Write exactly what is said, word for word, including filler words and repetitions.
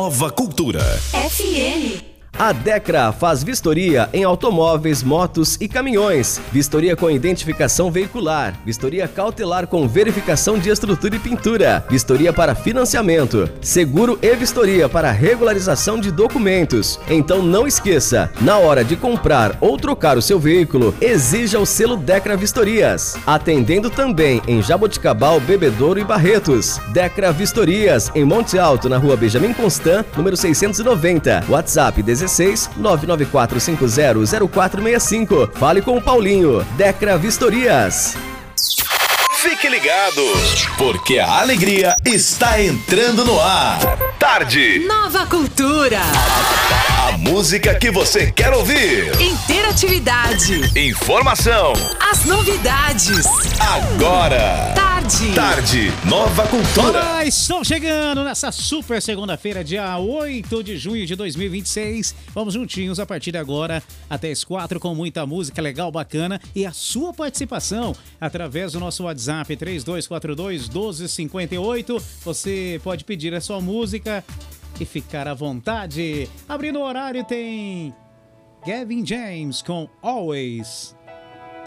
Nova Cultura. F M. A Decra faz vistoria em automóveis, motos e caminhões. Vistoria com identificação veicular. Vistoria cautelar com verificação de estrutura e pintura. Vistoria para financiamento. Seguro e vistoria para regularização de documentos. Então não esqueça, na hora de comprar ou trocar o seu veículo, exija o selo Decra Vistorias. Atendendo também em Jaboticabal, Bebedouro e Barretos. Decra Vistorias, em Monte Alto, na rua Benjamin Constant, número seiscentos e noventa. WhatsApp dezesseis nove nove quatro cinco zero zero quatro seis cinco. Fale com o Paulinho. Decra Vistorias. Fique ligado, porque a alegria está entrando no ar. Tarde. Nova Cultura. A música que você quer ouvir. Interatividade. Informação. As novidades. Agora. Tarde. Tarde. Nova Cultura. Olá, estou chegando nessa super segunda-feira, dia oito de junho de dois mil e vinte e seis. Vamos juntinhos a partir de agora até as quatro com muita música legal, bacana e a sua participação através do nosso WhatsApp três dois quatro dois, um dois cinco oito. Você pode pedir a sua música e ficar à vontade. Abrindo o horário tem Gavin James com Always.